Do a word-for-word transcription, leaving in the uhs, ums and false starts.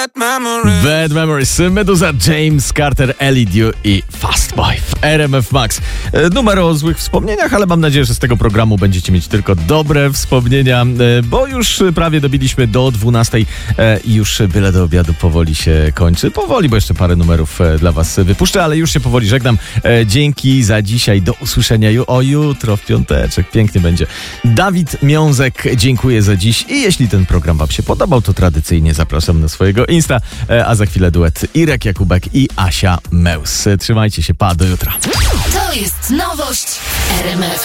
Bad Memories. Bad Memories, Meduza, James Carter, Elidio i Fastboy w R M F Max. E, numer o złych wspomnieniach, ale mam nadzieję, że z tego programu będziecie mieć tylko dobre wspomnienia, e, bo już prawie dobiliśmy do dwunastej e, i już byle do obiadu powoli się kończy. Powoli, bo jeszcze parę numerów e, dla was wypuszczę, ale już się powoli żegnam. E, dzięki za dzisiaj, do usłyszenia ju- o jutro w piąteczek. Pięknie będzie. Dawid Miązek, dziękuję za dziś i jeśli ten program wam się podobał, to tradycyjnie zapraszam na swojego Insta, e, a za chwilę duet Irek Jakubek i Asia Meus. Trzymajcie się, pa, do jutra. To jest nowość w R M F.